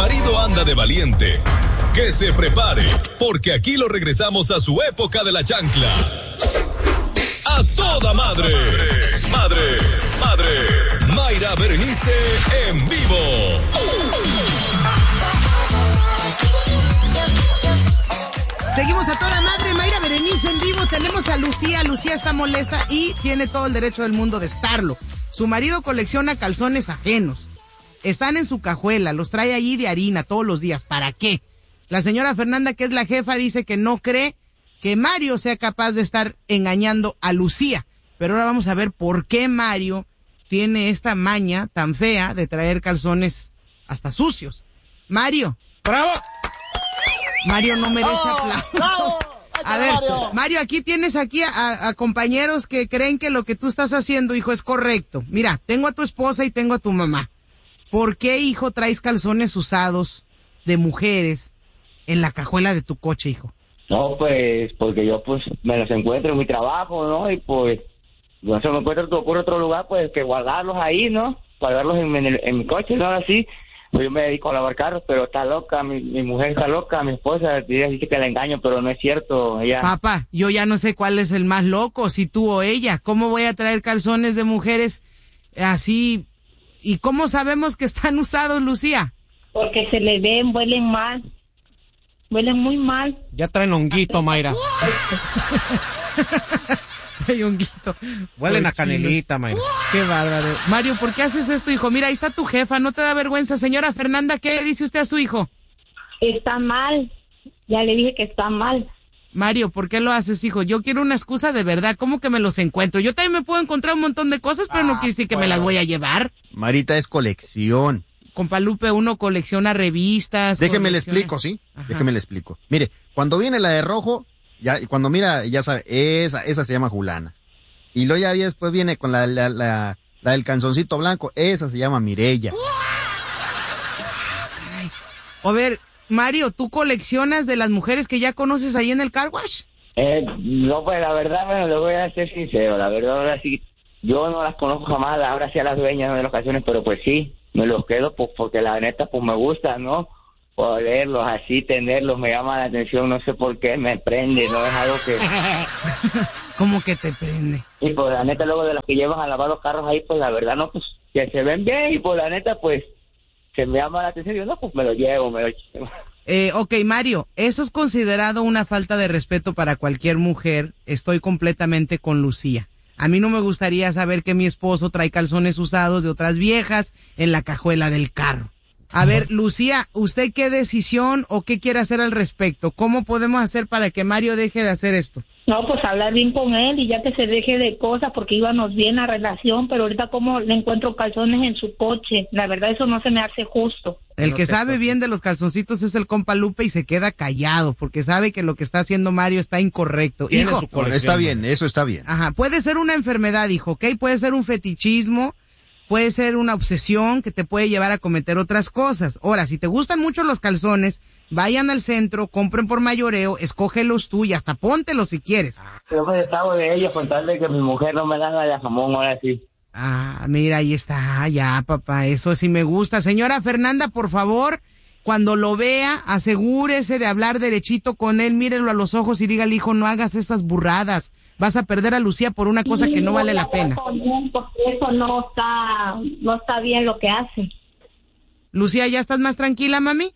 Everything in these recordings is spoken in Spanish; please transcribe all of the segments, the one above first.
marido anda de valiente, que se prepare, porque aquí lo regresamos a su época de la chancla. ¡A toda madre! ¡Madre! ¡Madre! Mayra Berenice en vivo. Seguimos a toda madre, Mayra Berenice en vivo. Tenemos a Lucía. Lucía está molesta y tiene todo el derecho del mundo de estarlo. Su marido colecciona calzones ajenos. Están en su cajuela, los trae allí de harina todos los días. ¿Para qué? La señora Fernanda, que es la jefa, dice que no cree que Mario sea capaz de estar engañando a Lucía. Pero ahora vamos a ver por qué Mario tiene esta maña tan fea de traer calzones hasta sucios. Mario. ¡Bravo! Mario no merece aplausos. A ver, Mario, aquí tienes a compañeros que creen que lo que tú estás haciendo, hijo, es correcto. Mira, tengo a tu esposa y tengo a tu mamá. ¿Por qué, hijo, traes calzones usados de mujeres en la cajuela de tu coche, hijo? No, pues, porque yo, pues, me los encuentro en mi trabajo, ¿no? Y, pues, no se me encuentro por otro lugar, pues, que guardarlos ahí, ¿no? Guardarlos en mi coche, ¿no? Así, pues yo me dedico a lavar carros, pero está loca, mi mujer está loca, mi esposa dice que la engaño, pero no es cierto, ella... Papá, yo ya no sé cuál es el más loco, si tú o ella. ¿Cómo voy a traer calzones de mujeres así? ¿Y cómo sabemos que están usados, Lucía? Porque se le ven, huelen mal. Huelen muy mal. Ya traen honguito, Mayra. Hay honguito. Huelen a canelita, Mayra. Qué bárbaro. Mario, ¿por qué haces esto, hijo? Mira, ahí está tu jefa, ¿no te da vergüenza? Señora Fernanda, ¿qué le dice usted a su hijo? Está mal. Ya le dije que está mal. Mario, ¿por qué lo haces, hijo? Yo quiero una excusa de verdad. ¿Cómo que me los encuentro? Yo también me puedo encontrar un montón de cosas, pero no quiere decir que me las voy a llevar. Marita, es colección. Compa Lupe, uno colecciona revistas. Déjeme le explico, ¿sí? Ajá. Déjeme le explico. Mire, cuando viene la de rojo, ya, cuando mira, ya sabe, esa se llama Julana. Y luego ya después viene con la del calzoncito blanco, esa se llama Mireya. A ver, Mario, ¿tú coleccionas de las mujeres que ya conoces ahí en el car wash? No, pues la verdad, bueno, le voy a ser sincero, la verdad, ahora sí, yo no las conozco jamás, ahora sí a las dueñas de las canciones, pero pues sí, me los quedo pues porque la neta pues me gusta, ¿no? Olerlos así, tenerlos, me llama la atención, no sé por qué, me prende, no es algo que... ¿Cómo que te prende? Y pues la neta luego de los que llevan a lavar los carros ahí, pues la verdad no, pues que se ven bien y pues la neta pues se me llama la atención, yo no, pues me lo llevo. Ok, Mario, eso es considerado una falta de respeto para cualquier mujer. Estoy completamente con Lucía. A mí no me gustaría saber que mi esposo trae calzones usados de otras viejas en la cajuela del carro. A ver, Lucía, ¿usted qué decisión o qué quiere hacer al respecto? ¿Cómo podemos hacer para que Mario deje de hacer esto? No, pues hablar bien con él y ya que se deje de cosas porque íbamos bien la relación, pero ahorita como le encuentro calzones en su coche, la verdad eso no se me hace justo. El que sabe bien de los calzoncitos es el compa Lupe y se queda callado porque sabe que lo que está haciendo Mario está incorrecto. Hijo, está bien, eso está bien. Ajá, puede ser una enfermedad, hijo, ¿ok? Puede ser un fetichismo, puede ser una obsesión que te puede llevar a cometer otras cosas. Ahora, si te gustan mucho los calzones, vayan al centro, compren por mayoreo, escógelos tú y hasta póntelos si quieres. Yo pues estaba de ellos con tal de que mi mujer no me da la jamón, ahora sí. Ah, mira, ahí está, ya, papá, eso sí me gusta. Señora Fernanda, por favor, cuando lo vea, asegúrese de hablar derechito con él, mírelo a los ojos y dígale, hijo, no hagas esas burradas. Vas a perder a Lucía por una cosa que no vale la pena. Porque eso no está bien lo que hace. Lucía, ¿ya estás más tranquila, mami?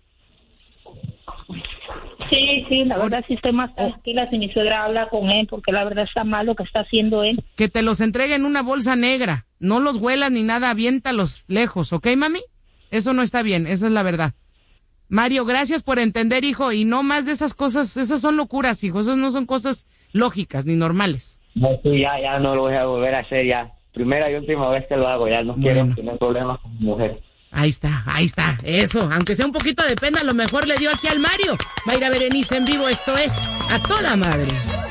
Sí, la verdad sí estoy más tranquila si mi suegra habla con él, porque la verdad está mal lo que está haciendo él. Que te los entregue en una bolsa negra, no los huelas ni nada, aviéntalos lejos, ¿ok, mami? Eso no está bien, esa es la verdad. Mario, gracias por entender, hijo, y no más de esas cosas, esas son locuras, hijo, esas no son cosas lógicas ni normales. No, sí, ya no lo voy a volver a hacer ya. Primera y última vez que lo hago, ya no quiero tener problemas con mi mujer. Ahí está, eso, aunque sea un poquito de pena, a lo mejor le dio aquí al Mario. Mayra Berenice en vivo, esto es A Toda Madre.